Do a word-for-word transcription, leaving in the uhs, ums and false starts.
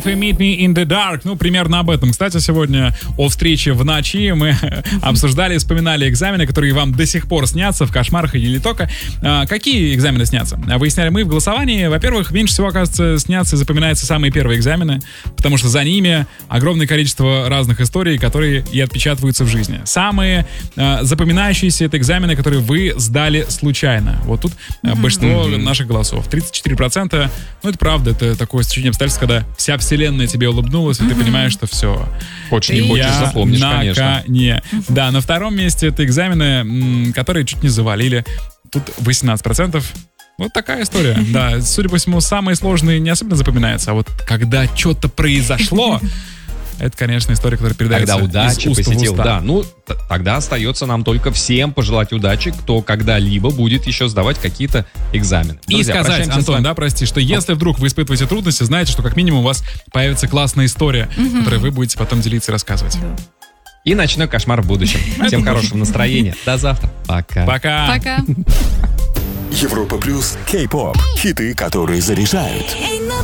Meet Me in the Dark. Ну, примерно об этом. Кстати, сегодня о встрече в ночи мы обсуждали, вспоминали экзамены, которые вам до сих пор снятся в кошмарах или не только. А, какие экзамены снятся? Выясняли мы в голосовании. Во-первых, меньше всего, оказывается, снятся и запоминаются самые первые экзамены, потому что за ними огромное количество разных историй, которые и отпечатываются в жизни. Самые а, запоминающиеся — это экзамены, которые вы сдали случайно. Вот тут а, большинство mm-hmm. наших голосов. тридцать четыре процента. Ну, это правда, это такое стечение обстоятельств, когда вся вселенная тебе улыбнулась, и mm-hmm. ты понимаешь, что все. Хочешь не хочешь, запомнишь, на конечно. Коне. Да, на втором месте это экзамены, которые чуть не завалили. Тут восемнадцать процентов. Вот такая история. Да, судя по всему, самые сложные не особенно запоминаются, а вот когда что-то произошло, это, конечно, история, которая передается когда удача из уст посетил, в уста. да. Ну, т- тогда остается нам только всем пожелать удачи, кто когда-либо будет еще сдавать какие-то экзамены. И Друзья, сказать, Антон, да, прости, что если вдруг вы испытываете трудности, знаете, что как минимум у вас появится классная история, mm-hmm. которой вы будете потом делиться и рассказывать. И ночной кошмар в будущем. Всем хорошего настроения. До завтра. Пока. Пока. Пока. Европа плюс Кей-поп. Хиты, которые заряжают.